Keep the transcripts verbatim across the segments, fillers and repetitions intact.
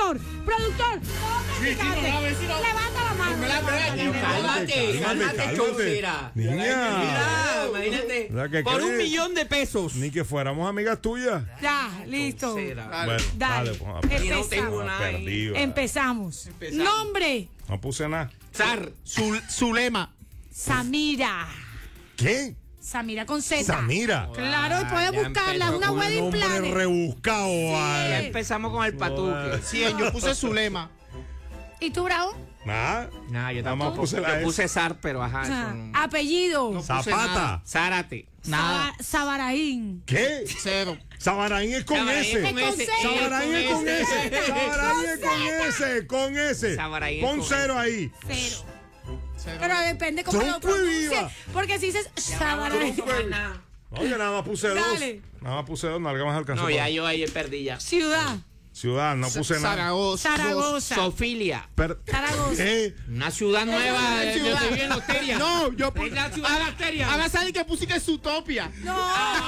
productor, productor. Sí, sí, no, a ver si no- Levanta la mano. me la Pero cálmate, cálmate, chocera. Niña. Mira, imagínate. ¿La que Por un crees? millón de pesos. Ni que fuéramos amigas tuyas. Ya, listo. Chocera. Bueno, Dale. dale, pues. Yo no tengo Empezamos. nada ahí. Perdido. Empezamos. Empezamos. Nombre, No puse nada. Zar. Zul- Zulema. Samira. ¿Qué? Samira con Z. Samira. Claro, y puedes ya buscarla, es empezó una con wedding Nombre planner. rebuscado, Ya vale. empezamos con el patuque. cien, yo puse Zulema. ¿Y tú, Bravo? Nada. Nah, yo Nada más tampoco. puse la Yo puse Zar, pero ajá. eso Ah, no- Apellido. puse Zapata. nada. Zárate. Nada. Saba- Sabaraín. ¿Qué? Cero. Sabaraín es con Sabaraín S. es con S. Sabaraín es con S. Sabaraín es con S. Con S. Sabaraín es Pon con cero S. ahí. Cero. Cero. Pero depende cómo lo Tronco y pronuncies. viva. Porque si dices Sabaraín. Oye, nada más puse dos. Dale. Nada más puse dos, no más alcanzó. No, ya para- yo ahí perdí ya. Ciudad. Ciudad, no puse nada. Zaragoza. Zaragoza. Sofilia. Per- Zaragoza. ¿Qué? Una ciudad nueva de, de, ciudad. de, en Osteria. No, yo Es puse. la ciudad de Osteria. Ahora saben que pusiste Zootopia. No.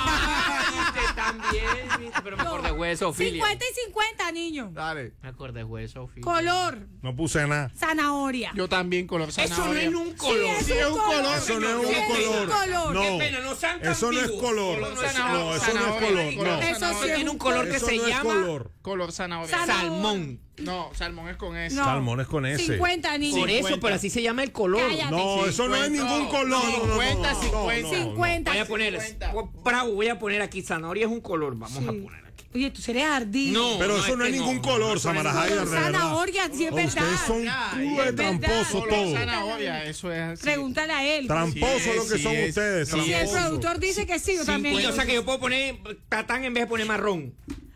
Ah, viste, también, viste, pero me acordé de Sofilia. cincuenta y cincuenta, niño. Dale. Me acordé de Sofilia. Color. No puse nada. Zanahoria. Yo también color Eso no zanahoria. es un color. Sí, Sí, es un color. Eso no es Sí, un es color. un color. No. Qué pena, no sean tan Eso no es vivos. color. Color No, zanahoria. eso no es Zanahoria. color. No. Color Eso zanahoria. sí es Tiene un color que Eso se no es llama color. Color zanahoria. Zanahoria. salmón. No, salmón es con S. No. Salmón es con S. cincuenta, niño. Por eso, cincuenta. pero así se llama el color. Cállate. No, eso no es cincuenta. ningún color. No, no, no, cincuenta, no, no, cincuenta. no, no. cincuenta. Voy a poner, cincuenta. bravo, voy a poner aquí, zanahoria es un color, vamos Sí. a poner aquí. Oye, tú eres ardido. No, Pero eso no es que ningún no. color, Eso no es Samara Hayar, Color de verdad. zanahoria, sí es No, verdad. ustedes son Ya, culo de es verdad. tramposos Color todos. zanahoria, eso es así. Pregúntale a él. Tramposos Sí es, lo que sí son es. ustedes. Sí Si el es. Tramposos. productor dice que sí, yo también. Y, o sea que yo puedo poner tatán en vez de poner marrón.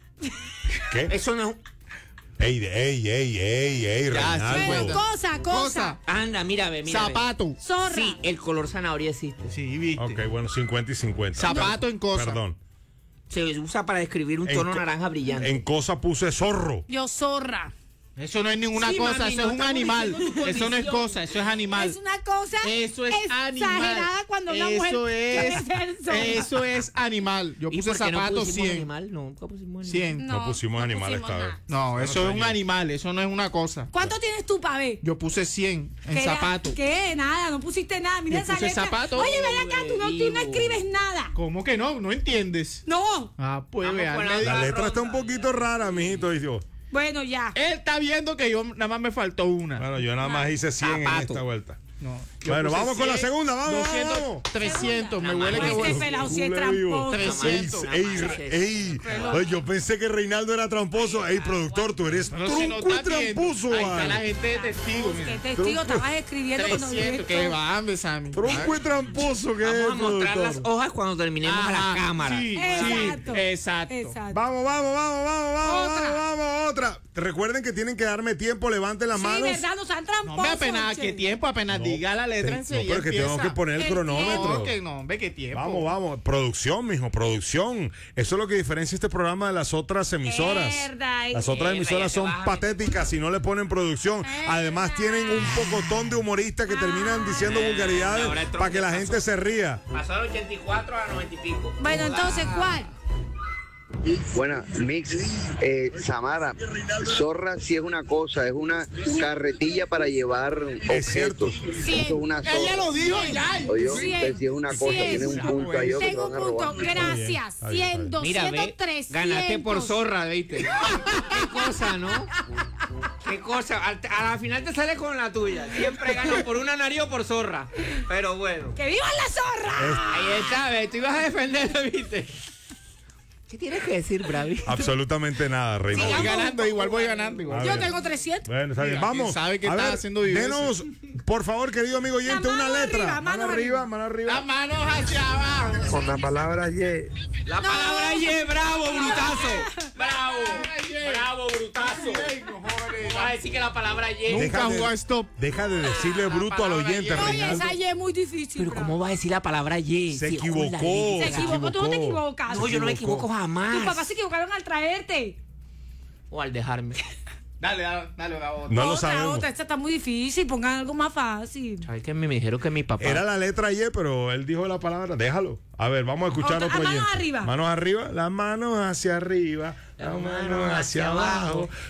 ¿Qué? Eso no es. Ey, ey, ey, ey, ey, Ya, Bueno, Reinaldo. cosa, cosa. Cosa. Anda, mira, ve, mira. ve. Zapato. Zorra. Sí, el color zanahoria existe. Sí, viste. Ok, bueno, cincuenta y cincuenta. Zapato en cosa. Perdón. Se usa para describir un En tono co- naranja brillante. En cosa puse zorro. Yo zorra. Eso no es ninguna Sí, cosa, mami, eso no es un estamos animal. diciendo tu Eso no es condición. cosa, eso es animal. Es una cosa Eso es animal. exagerada cuando una mujer Eso quiere es, ser zorra. eso es animal. Yo ¿Y puse por qué no zapato pusimos cien. animal? No, nunca pusimos animal. cien. No pusimos animal esta vez. nada. No, Bueno, eso es un señor. animal, eso no es una cosa. ¿Cuánto tienes tú para ver? Yo puse cien en ¿Qué era? zapato. ¿Qué? Nada, no pusiste nada. Mira Yo esa puse letra. zapato. Oye, ven acá, tú no, tú no Vivo. escribes nada. ¿Cómo que no? ¿No entiendes? No. Ah, pues Vamos vean. con la me otra. La di- letra está un poquito rara, mijito. Y yo, Bueno, ya. Él está viendo que yo nada más me faltó una. bueno, yo nada más hice cien en Zapato. esta vuelta. No. Yo Bueno, puse vamos con la cien, segunda, vamos, vamos, doscientos, vamos. trescientos, me Nada huele más. que Este voy. pelado sí es Culé vivo. tramposo. trescientos. Ey, Nada más. ey, ey, yo pensé que Reinaldo era tramposo. Ey, productor, tú eres Pero si no tronco y está viendo, tramposo, ahí está la vale. gente de testigo. ¿Qué mira. testigo estabas escribiendo cuando trescientos, dije que esto? va, hombre, Sammy. Tronco y tramposo que es, Vamos a mostrar las productor. hojas cuando terminemos a la Ajá, cámara. Sí, Exacto. sí, exacto. Exacto. Vamos, vamos, vamos, vamos, vamos, Otra. vamos, vamos, otra. Recuerden que tienen que darme tiempo, levanten las Sí, manos. verdad, no sean No tramposos. me apenas, che. ¿qué tiempo? Apenas No, diga la letra te- enseguida No, pero es que tengo empieza. que poner el El cronómetro. No, que no, hombre, qué tiempo. Vamos, vamos. Producción, mijo, producción. Eso es lo que diferencia este programa de las otras emisoras. Verdad, Las otras Mierda, emisoras ya te son vas a patéticas si no le ponen producción. Además tienen un pocotón de humoristas que terminan diciendo Ah, vulgaridades ahora el tronco para que la pasó. gente se ría. Pasó del ochenta y cuatro a noventa y pico. Bueno, entonces, ¿cuál? Buena, Mix, eh, Samara, zorra sí es una cosa, es una carretilla para llevar Es cierto. objetos. Sí. Eso es una Ella zorra. lo dijo ya. Oye, Sí. usted sí es una cosa, Sí. tiene un punto ahí que te Tengo van un a robar. punto. Gracias. Está bien, está cien, bien. Mira, doscientos, ve, trescientos. ganaste por zorra, ¿viste? Qué cosa, ¿no? Qué cosa. Al- A la final te sale con la tuya. Siempre gano por una nariz o por zorra. Pero bueno. ¡Que viva la zorra! Ahí está, ve. Tú ibas a defenderlo, ¿viste? ¿Qué tienes que decir, Bravi? Absolutamente nada, Reinaldo. Voy ganando, igual voy ganando. A Igual. Yo ver. tengo trescientos. Bueno, está bien. Mira, Vamos. ¿quién sabe qué A está ver, haciendo vivencia? denos, por favor, querido amigo oyente, La una mano letra. arriba, mano mano arriba, arriba. mano arriba. Las manos hacia abajo. Con la palabra Y. La palabra Y, bravo, brutazo. Bravo. Bravo, brutazo. Vas a decir que la palabra Y. Nunca Deja de- jugó a stop. Deja de decirle bruto al palabra oyente, Y. Oye, Reinaldo. esa Y es muy difícil. Pero bravo. ¿cómo vas a decir la palabra Y? Se Sí, equivocó. hola, Se Se equivocó, tú no te equivocas. No, yo no me equivoco Tus jamás. papás se equivocaron al traerte. O al dejarme. Dale, dale, dale, la otra. No lo otra, sabemos. otra. Esta está muy difícil. Pongan algo más fácil. ¿Sabes qué? Me dijeron que mi papá. Era la letra Y, pero él dijo la palabra. Déjalo. A ver, vamos a escuchar Otra- otro ah, manos oyente. arriba. Manos arriba, las manos hacia arriba, las manos hacia abajo.